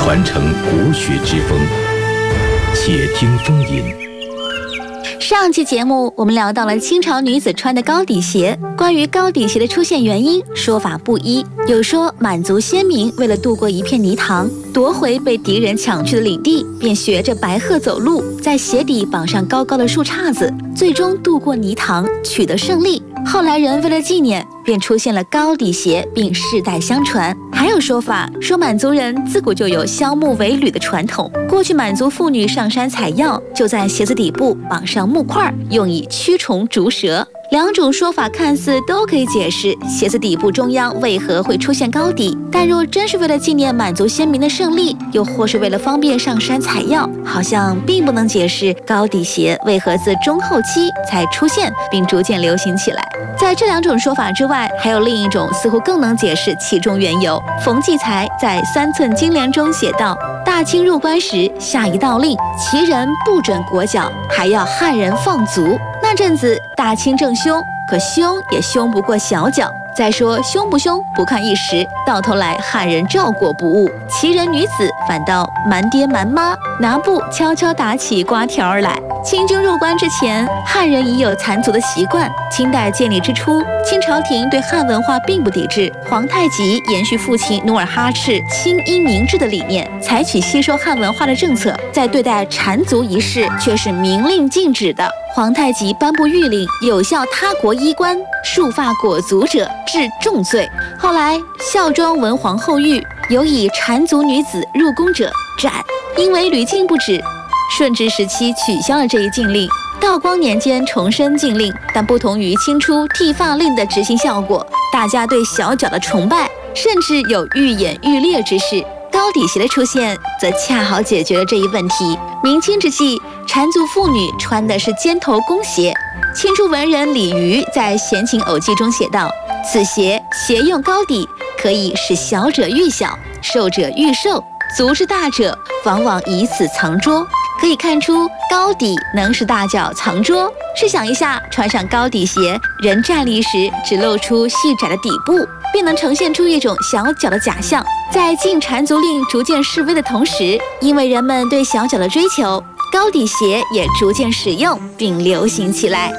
传承国学之风。且听风吟。 上期节目我们聊到了清朝女子穿的高底鞋，关于高底鞋的出现原因说法不一，有说满族先民为了渡过一片泥塘，夺回被敌人抢去的领地，便学着白鹤走路，在鞋底绑上高高的树杈子，最终渡过泥塘，取得胜利。后来人为了纪念，便出现了高底鞋，并世代相传。还有说法说满族人自古就有削木为履的传统，过去满族妇女上山采药，就在鞋子底部绑上木块，用以驱虫逐蛇。两种说法看似都可以解释鞋子底部中央为何会出现高底，但若真是为了纪念满族先民的胜利，又或是为了方便上山采药，好像并不能解释高底鞋为何自中后期才出现并逐渐流行起来。在这两种说法之外，还有另一种似乎更能解释其中缘由。冯骥才在《3寸金莲》中写道：大清入关时下一道令，旗人不准裹脚，还要汉人放足。那阵子大清正凶，可凶也凶不过小脚。再说凶不凶不看一时，到头来汉人照过不误，旗人女子反倒瞒爹瞒妈，拿布悄悄打起瓜条儿来。清军入关之前，汉人已有残族的习惯。清代建立之初，清朝廷对汉文化并不抵制。皇太极延续父亲努尔哈赤清英明治的理念，采取吸收汉文化的政策，在对待缠足一事却是明令禁止的。皇太极颁布谕令，有效他国衣冠，束发裹足者治重罪。后来孝庄文皇后谕，有以缠足女子入宫者斩。因为屡禁不止，顺治时期取消了这一禁令，道光年间重申禁令，但不同于清初剃发令的执行效果，大家对小脚的崇拜甚至有愈演愈烈之势。高底鞋的出现则恰好解决了这一问题。明清之际，缠足妇女穿的是尖头弓鞋。清初文人李渔在《闲情偶记》中写道：此鞋用高底，可以使小者愈小，瘦者愈瘦，足之大者往往以此藏拙。可以看出高底能使大脚藏拙。试想一下，穿上高底鞋，人站立时只露出细窄的底部，便能呈现出一种小脚的假象。在禁缠足令逐渐式微的同时，因为人们对小脚的追求，高底鞋也逐渐使用并流行起来。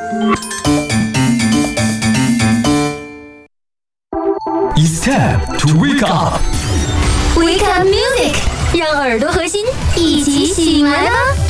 It's time to wake up. Wake up music， 让耳朵和心一起醒来吧。